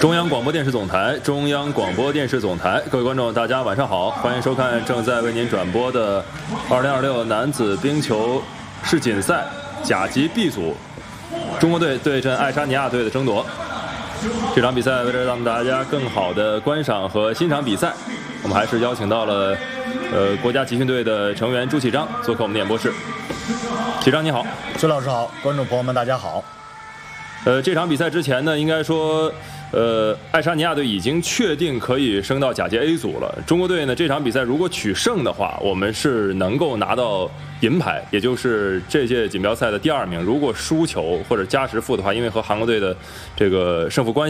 中央广播电视总台，中央广播电视总台，各位观众，大家晚上好，欢迎收看正在为您转播的2026男子冰球世锦赛甲级 B 组，中国队对阵爱沙尼亚队的争夺。这场比赛为了让大家更好的观赏和欣赏比赛，我们还是邀请到了国家集训队的成员朱启章做客我们的演播室。启章你好。 崔老师好，观众朋友们大家好。 这场比赛之前呢，应该说爱沙尼亚队已经确定可以升到甲级 A 组了。中国队呢，这场比赛如果取胜的话，我们是能够拿到银牌，也就是这届锦标赛的第2名。如果输球或者加时负的话，因为和韩国队的这个胜负关系